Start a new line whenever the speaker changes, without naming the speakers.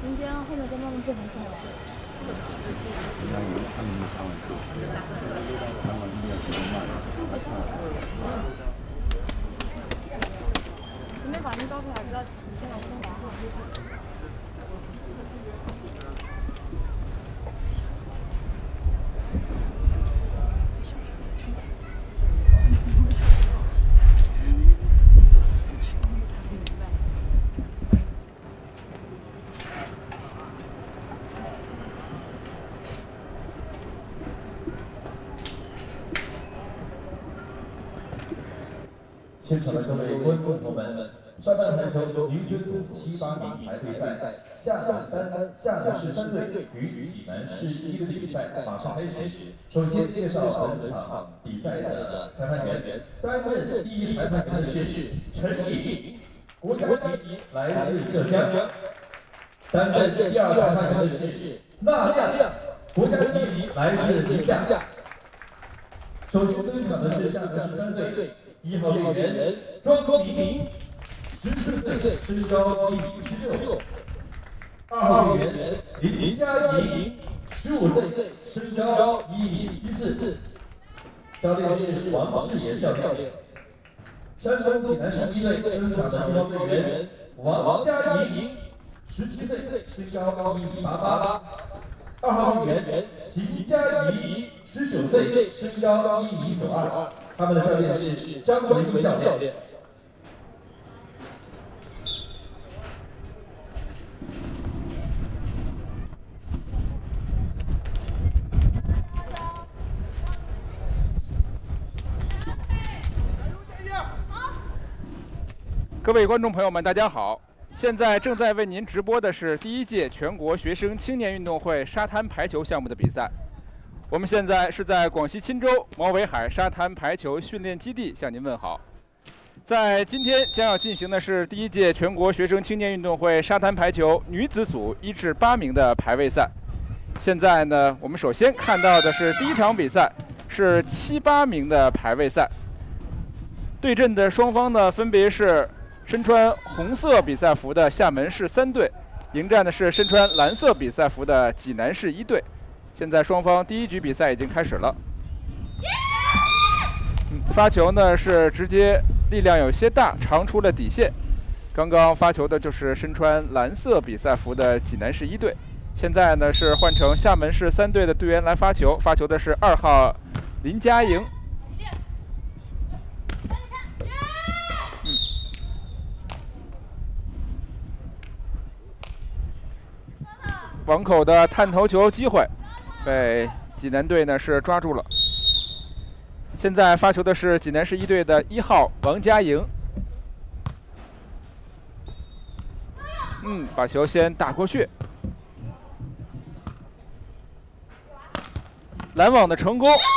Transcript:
中间，后面再慢慢变成下来。前面把那招牌还比较齐，现在我先拿好。
现场的各位观众朋友们，沙滩排球女子组7、8名排位赛，厦南市3队与济南市1队的比赛马上开始。首先介绍本场比赛的裁判员，担任第一裁判员的是陈颖，国家级来自浙江；担任第二裁判员的是娜亮，国家级来自宁夏。首先登场的是厦南市3队。1号运动员庄明，14岁，身高1米76。2号运动员林佳莹，15岁，身高1米74。教练是王世炎教练。山东济南市1队登场的1号运动员王佳莹，17岁，身高1米88。2号运动员邢佳怡，19岁，身高1米92。他们的教练是张文义教练。
各位观众朋友们，大家好！现在正在为您直播的是第1届全国学生青年运动会沙滩排球项目的比赛。我们现在是在广西钦州毛尾海沙滩排球训练基地向您问好。在今天将要进行的是第1届全国学生青年运动会沙滩排球女子组1至8名的排位赛。现在呢，我们首先看到的是第1场比赛，是7、8名的排位赛。对阵的双方呢，分别是身穿红色比赛服的厦门市3队，迎战的是身穿蓝色比赛服的济南市1队。现在双方第1局比赛已经开始了。发球呢是直接力量有些大，长出了底线。刚刚发球的就是身穿蓝色比赛服的济南市1队。现在呢是换成厦门市3队的队员来发球，发球的是2号林佳莹。网口的探头球机会被济南队呢是抓住了。现在发球的是济南市1队的1号王佳莹。把球先打过去，拦网的成功，